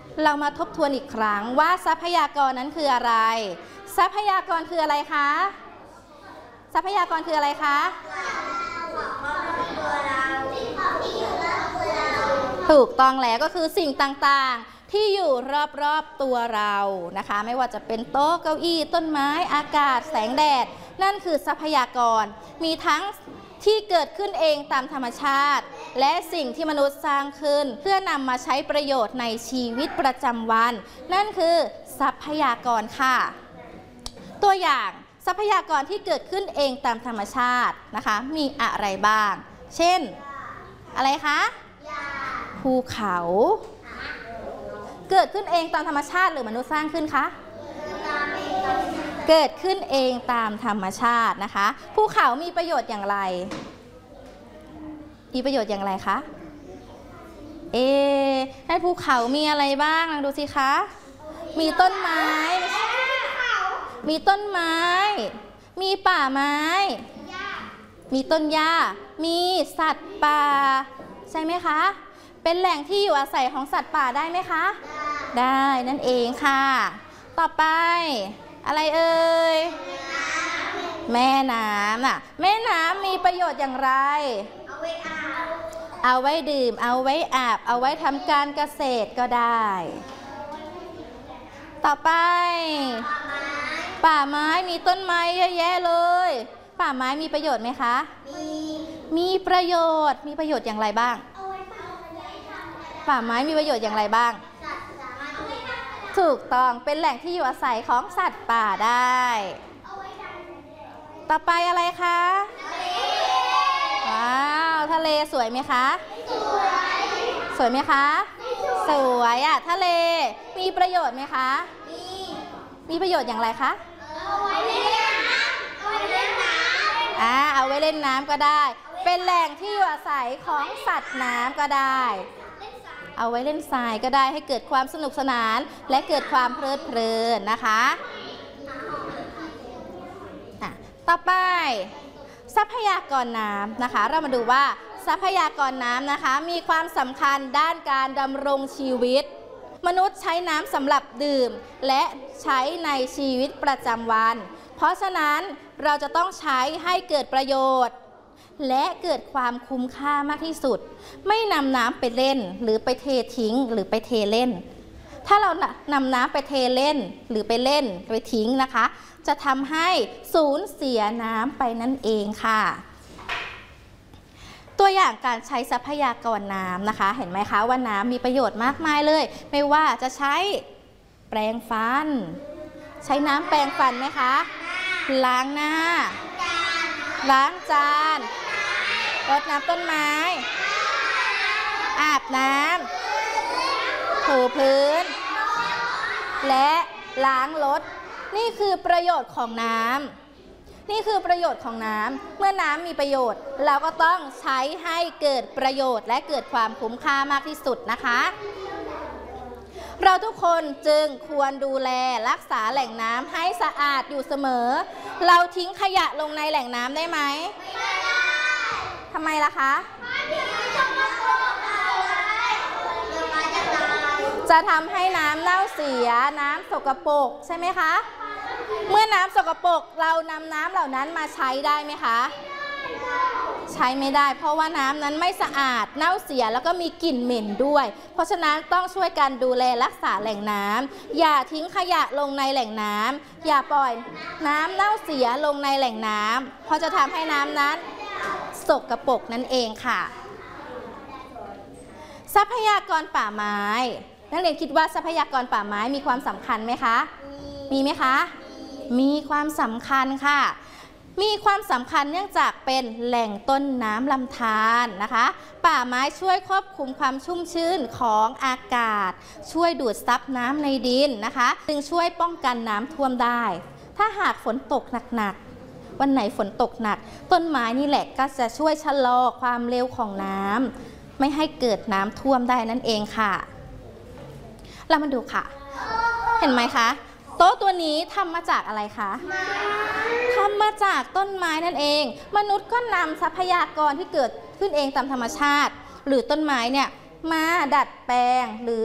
เรามาทบทวนอีกครั้งว่าทรัพยากรนั้นคืออะไรทรัพยากรคืออะไรคะทรัพยากรคืออะไรคะถูกต้องแล้วก็คือสิ่งต่างๆที่อยู่รอบๆตัวเรานะคะไม่ว่าจะเป็นโต๊ะเก้าอี้ต้นไม้อากาศแสงแดดนั่นคือทรัพยากรมีทั้งที่เกิดขึ้นเองตามธรรมชาติและสิ่งที่มนุษย์สร้างขึ้นเพื่อนำมาใช้ประโยชน์ในชีวิตประจำวันนั่นคือทรัพยากรค่ะตัวอย่างทรัพยากรที่เกิดขึ้นเองตามธรรมชาตินะคะมีอะไรบ้างเช่นอะไรคะภูเขาเกิดขึ้นเองตามธรรมชาติหรือมนุษย์สร้างขึ้นคะเกิดขึ้นเองตามธรรมชาตินะคะภูเขามีประโยชน์อย่างไรมีประโยชน์อย่างไรคะให้ภูเขามีอะไรบ้างลองดูสิคะมีต้นไม้มีต้นไม้มีป่าไม้มีต้นหญ้ามีสัตว์ป่าใช่ไหมคะเป็นแหล่งที่อยู่อาศัยของสัตว์ป่าได้ไหมคะได้นั่นเองค่ะต่อไปอะไรเอ่ยแม่น้ำน่ะแม่น้ำมีประโยชน์อย่างไรเอาไว้ดื่มเอาไว้อาบเอาไว้ทำการเกษตรก็ได้ต่อไปป่าไม้มีต้นไม้เยอะแยะเลยป่าไม้มีประโยชน์ไหมคะมีประโยชน์อย่างไรบ้างป่าไม้มีประโยชน์อย่างไรบ้างถูกต้องเป็นแหล่งที่อยู่อาศัยของสัตว์ป่าได้ต่อไปอะไรคะว้าวทะเลสวยไหมคะสวยไหมคะสวยอ่ะทะเลมีประโยชน์ไหมคะมีประโยชน์อย่างไรคะเอาไว้เล่นน้ำก็ได้เป็นแหล่งที่อยู่อาศัยของสัตว์น้ำก็ได้เอาไว้เล่นทรายก็ได้ให้เกิดความสนุกสนานและเกิดความเพลิดเพลินนะคะต่อไปทรัพยากรน้ำนะคะเรามาดูว่าทรัพยากรน้ำนะคะมีความสำคัญด้านการดำรงชีวิตมนุษย์ใช้น้ำสำหรับดื่มและใช้ในชีวิตประจำวันเพราะฉะนั้นเราจะต้องใช้ให้เกิดประโยชน์และเกิดความคุ้มค่ามากที่สุดไม่นำน้ำไปเล่นหรือไปเททิ้งหรือไปเทเล่นถ้าเรานำน้ำไปเทเล่นหรือไปเล่นไปทิ้งนะคะจะทำให้สูญเสียน้ำไปนั่นเองค่ะตัวอย่างการใช้ทรัพยากรน้ำนะคะเห็นไหมคะว่าน้ำมีประโยชน์มากมายเลยไม่ว่าจะใช้แปรงฟันใช้น้ำแปรงฟันไหมคะล้างหน้าล้างจานรดน้ำต้นไม้อาบน้ำถูพื้นและล้างรถนี่คือประโยชน์ของน้ำเมื่อน้ำมีประโยชน์เราก็ต้องใช้ให้เกิดประโยชน์และเกิดความคุ้มค่ามากที่สุดนะคะเราทุกคนจึงควรดูแลรักษาแหล่งน้ำให้สะอาดอยู่เสมอเราทิ้งขยะลงในแหล่งน้ำได้ไหมไม่ได้ทำไมล่ะคะจะทำให้น้ำเน่าเสียน้ำสกปรกใช่ไหมคะเมื่อน้ำสกปรกเรานำน้ำเหล่านั้นมาใช้ได้ไหมคะใช้ไม่ได้เพราะว่าน้ำนั้นไม่สะอาดเน่าเสียแล้วก็มีกลิ่นเหม็นด้วยเพราะฉะนั้นต้องช่วยกันดูแลรักษาแหล่งน้ำอย่าทิ้งขยะลงในแหล่งน้ำอย่าปล่อยน้ำเน่าเสียลงในแหล่งน้ำเพราะจะทำให้น้ำนั้นสกปรกนั่นเองค่ะทรัพยากรป่าไม้นักเรียนคิดว่าทรัพยากรป่าไม้มีความสำคัญไหมคะมีไหมคะมีความสำคัญค่ะมีความสำคัญเนื่องจากเป็นแหล่งต้นน้ำลำธารนะคะป่าไม้ช่วยควบคุมความชุ่มชื้นของอากาศช่วยดูดซับน้ำในดินนะคะจึงช่วยป้องกันน้ำท่วมได้ถ้าหากฝนตกหนักๆวันไหนฝนตกหนักต้นไม้นี่แหละก็จะช่วยชะลอความเร็วของน้ำไม่ให้เกิดน้ำท่วมได้นั่นเองค่ะเรามาดูค่ะเห็นไหมคะโต๊ะตัวนี้ทำมาจากอะไรคะทำมาจากต้นไม้นั่นเองมนุษย์ก็นำทรัพยากรที่เกิดขึ้นเองตามธรรมชาติหรือต้นไม้เนี่ยมาดัดแปลงหรือ